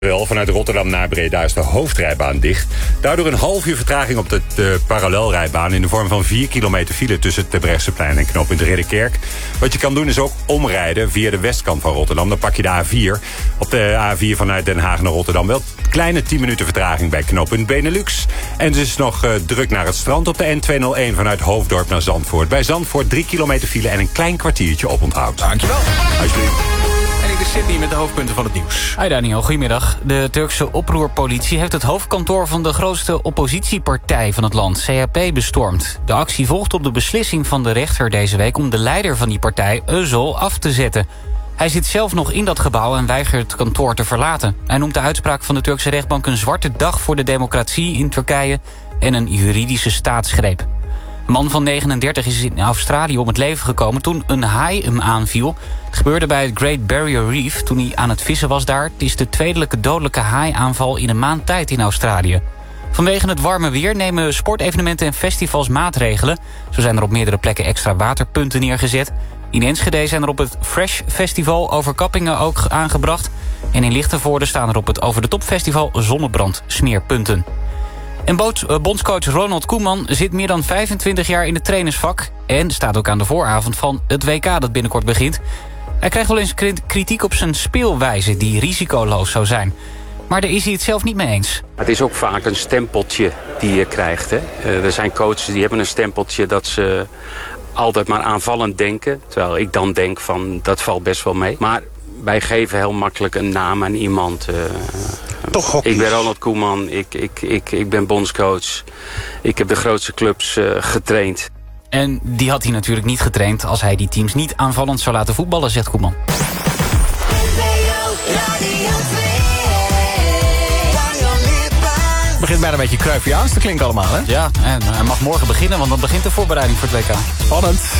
Wel, vanuit Rotterdam naar Breda is de hoofdrijbaan dicht. Daardoor een half uur vertraging op de parallelrijbaan... in de vorm van 4 kilometer file tussen het Terbrechtseplein en knooppunt Ridderkerk. Wat je kan doen is ook omrijden via de westkant van Rotterdam. Dan pak je de A4. Op de A4 vanuit Den Haag naar Rotterdam wel kleine 10 minuten vertraging bij knooppunt Benelux. En het is nog druk naar het strand op de N201 vanuit Hoofddorp naar Zandvoort. Bij Zandvoort 3 kilometer file en een klein kwartiertje oponthoud. Dankjewel. Alsjeblieft. En ik is Sydney met de hoofdpunten van het nieuws. Hi Daniel, goedemiddag. De Turkse oproerpolitie heeft het hoofdkantoor van de grootste oppositiepartij van het land, CHP, bestormd. De actie volgt op de beslissing van de rechter deze week om de leider van die partij, Özal, af te zetten. Hij zit zelf nog in dat gebouw en weigert het kantoor te verlaten. Hij noemt de uitspraak van de Turkse rechtbank een zwarte dag voor de democratie in Turkije en een juridische staatsgreep. Een man van 39 is in Australië om het leven gekomen toen een haai hem aanviel. Het gebeurde bij het Great Barrier Reef toen hij aan het vissen was daar. Het is de tweede dodelijke haaiaanval in een maand tijd in Australië. Vanwege het warme weer nemen sportevenementen en festivals maatregelen. Zo zijn er op meerdere plekken extra waterpunten neergezet. In Enschede zijn er op het Fresh Festival overkappingen ook aangebracht. En in Lichtenvoorde staan er op het Over de Top Festival zonnebrand smeerpunten. En bondscoach Ronald Koeman zit meer dan 25 jaar in het trainersvak... en staat ook aan de vooravond van het WK dat binnenkort begint. Hij krijgt wel eens kritiek op zijn speelwijze die risicoloos zou zijn. Maar daar is hij het zelf niet mee eens. Het is ook vaak een stempeltje die je krijgt. Hè? Er zijn coaches die hebben een stempeltje dat ze altijd maar aanvallend denken. Terwijl ik dan denk van dat valt best wel mee. Maar wij geven heel makkelijk een naam aan iemand. Toch ik ben Ronald Koeman, ik ben bondscoach. Ik heb de grootste clubs getraind. En die had hij natuurlijk niet getraind als hij die teams niet aanvallend zou laten voetballen, zegt Koeman. Het begint bijna een beetje Cruyffiaans te klinken allemaal, hè? Ja, en hij mag morgen beginnen, want dan begint de voorbereiding voor het WK. Spannend.